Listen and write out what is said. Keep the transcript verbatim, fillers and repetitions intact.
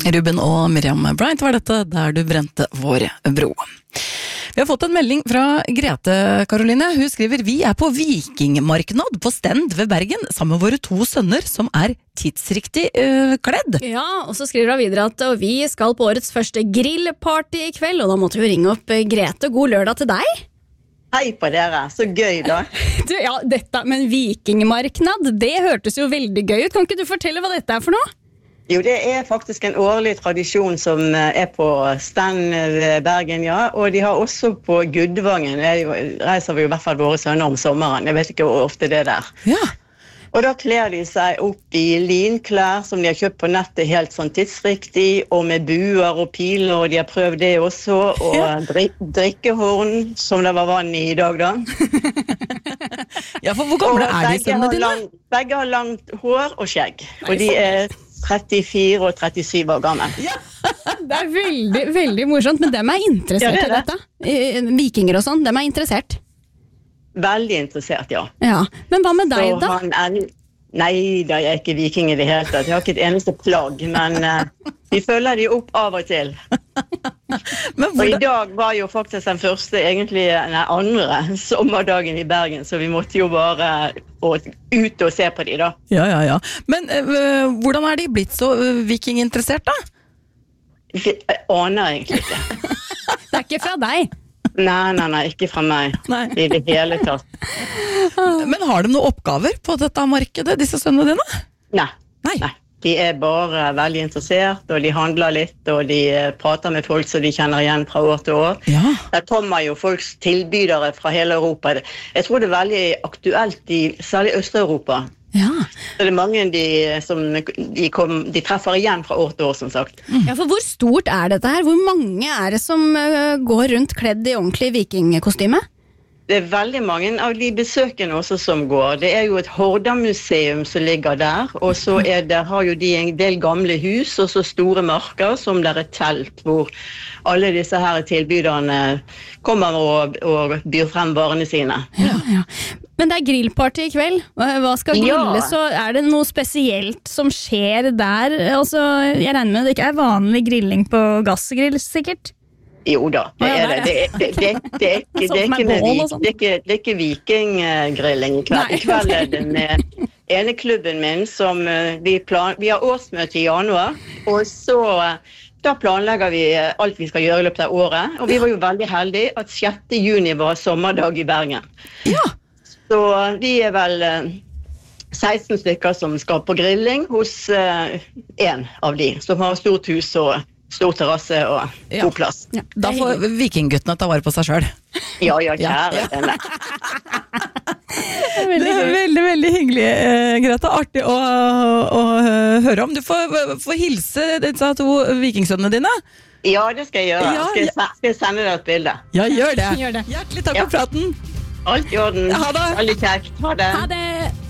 Ruben og Miriam Bryant var dette Der du brente vår bro. Vi har fått en melding fra Grete Karoline. Hun skriver, vi er på vikingmarknad på Stend ved Bergen, sammen med våre to sønner som er tidsriktig øh, kledd. Ja, og så skriver hun videre at og vi skal på årets første grillparty i kveld, og da måtte vi ringe opp Grete. God lørdag til deg. Hei på dere, så gøy da. Du, ja, dette, men vikingmarknad, det hørtes jo veldig gøy ut. Kan ikke du fortelle hva dette er for noe? Jo, det er faktisk en årlig tradisjon som er på Stend ved Bergen, ja. Og de har også på Gudvangen. Jeg reiser vi jo i hvert fall våre sønner om sommeren. Jeg vet ikke hvor ofte det er der. Ja. Og da kler de seg opp i linklær som de har kjøpt på nettet helt sånn tidsriktig, og med buer og piler, og de har prøvd det også, og ja. drik drikkehorn, som det var vann i i dag da. Ja, for hvor gamle er de sønnene dine? Lang, begge har langt hår og skjegg, og de er trettifire og trettisyv år gammel. Ja. Det er veldig, veldig morsomt, men dem er interessert ja, det er det. I dette. Vikinger og sånn, dem er interessert. Veldig interessert, ja. Ja, men hva med deg Så da? Han er, nei, da er jeg ikke viking i det hele tatt. Jeg har ikke et eneste plagg, men uh, vi følger de opp av og til. Og i dag var jo faktisk den første, egentlig den andre sommerdagen i Bergen, så vi måtte jo bare ut og se på de da. Ja, ja, ja. Men uh, hvordan er de blitt så uh, vikinginteressert da? Jeg aner egentlig ikke. Det er ikke fra deg? Nei, nei, nei, ikke fra meg. Nei. I det hele tatt. Men har de noen oppgaver på dette markedet, disse sønnene dine? Nei, nei. nei. De er bare veldig interessert, og de handler litt, og de prater med folk som de kjenner igjen fra år til år. Ja. Der kommer jo folks tilbydere fra hele Europa. Jeg tror det er veldig aktuelt i særlig Øst-Europa. Ja. Så det er mange de, som de, kom, de treffer igjen fra år til år, som sagt. Mm. Ja, for hvor stort er dette her? Hvor mange er det som uh, går rundt kledd i ordentlig vikingkostyme? Det er veldig mange av de besøkene også som går. Det er jo et Hordamuseum som ligger der, og så er det, har jo de en del gamle hus, og så store marker som der er telt, hvor alle disse her tilbyderne kommer og, og byr frem varene sine. Ja, ja. Men det er grillparty i kveld. Hva skal grilles, så er det noe spesielt som skjer der? Altså, jeg regner med det ikke er vanlig grilling på gassgrill, sikkert? Jo da, det er det. Det, det, det, det, det, det, er, ikke vik, det, er, ikke, det er ikke vikinggrilling i kveld. I kveld er det med ene klubben min som vi, plan, vi har årsmøte i januar, og så da planlegger vi alt vi skal gjøre i løpet av året. Og vi var jo veldig heldige at sjette juni var sommerdag i Bergen. Ja. Så vi er vel seksten stykker som skal på grilling hos en av de, som har stort hus og stor terrasse og ja. god plass. Ja. Da får vikingguttene ta vare på seg selv. Ja, ja, kjære ja. denne. Det er veldig, veldig hyggelig, eh, Greta. Artig å, å, å høre om. Du får, får hilse disse to vikingsønnene dine. Ja, det skal jeg gjøre. Ja, skal, jeg, skal jeg sende deg et bilde? Ja, gjør det. Gjør det. Hjertelig takk for ja. praten. Alt i orden. Ha det. Veldig kjekt. Ha det. Ha det.